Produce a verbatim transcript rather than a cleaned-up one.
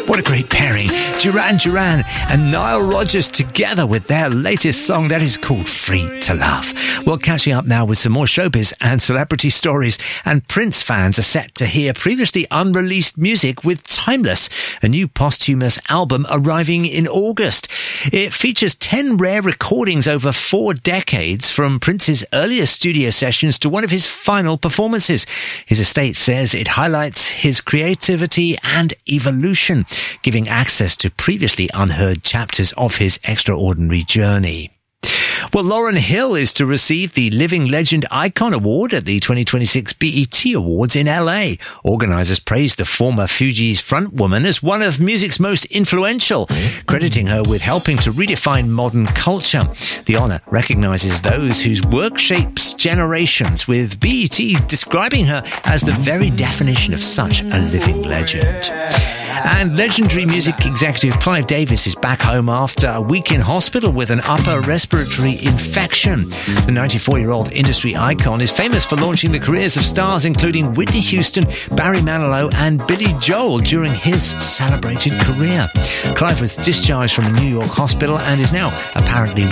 What a great pairing. Duran Duran and Nile Rodgers together with their latest song that is called Free to Love. Well, catching up now with some more showbiz and celebrity stories. And Prince fans are set to hear previously unreleased music with Timeless, a new posthumous album arriving in August. It features ten rare recordings over four decades, from Prince's earliest studio sessions to one of his final performances. His estate says it highlights his creativity and evolution, giving access to previously unheard chapters of his extraordinary journey. Well, Lauryn Hill is to receive the Living Legend Icon Award at the twenty twenty-six B E T Awards in L A. Organisers praised the former Fugees frontwoman as one of music's most influential, crediting her with helping to redefine modern culture. The honour recognises those whose work shapes generations, with B E T describing her as the very definition of such a living legend. And legendary music executive Clive Davis is back home after a week in hospital with an upper respiratory infection. The ninety-four-year-old industry icon is famous for launching the careers of stars including Whitney Houston, Barry Manilow and Billy Joel during his celebrated career. Clive was discharged from a New York hospital and is now apparently